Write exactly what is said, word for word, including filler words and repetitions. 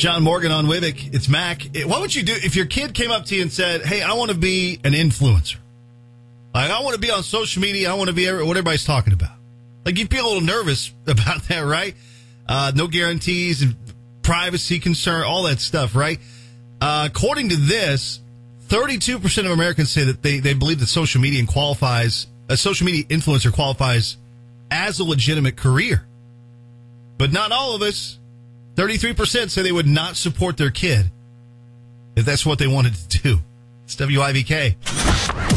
John Morgan on Wibbick. It's Mac. What would you do if your kid came up to you and said, hey, I want to be an influencer? Like, I want to be on social media. I want to be what everybody's talking about. Like, you'd be a little nervous about that, right? Uh, no guarantees and privacy concern, all that stuff, right? Uh, according to this, thirty-two percent of Americans say that they, they believe that social media qualifies, a social media influencer qualifies as a legitimate career. But not all of us. thirty-three percent say they would not support their kid if that's what they wanted to do. It's W I V K.